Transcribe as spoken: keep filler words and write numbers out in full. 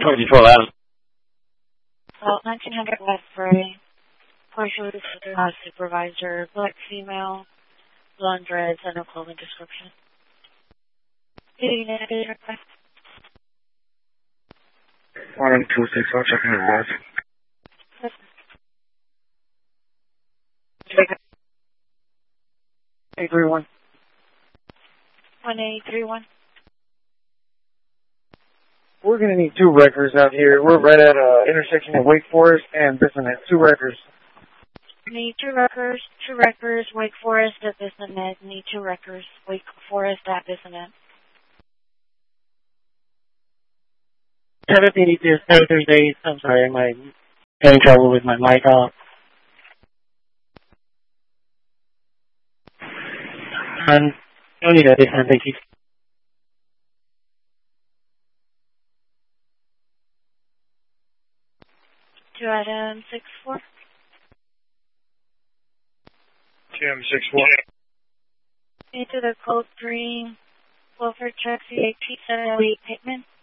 twenty-four eleven. Well, nineteen hundred West Bray, partially considered house supervisor, black female, blonde dreads, and no clothing description. Do you need a date request? one two six, I'll check in advance. eight three one. one eight three one. We're going to need two records out here. We're right at an intersection of Wake Forest and Bissonnet. Two records. Need two records. Two records. Wake Forest at Bissonnet. Need two records. Wake Forest at Bissonnet. seven eighty-two, seven Thursdays. I'm sorry, I'm having trouble with my mic off. Um, don't need that this time, thank you. Two item six four. Two M six four. Into the code green Wilford Truck C A T seven oh eight Pittman.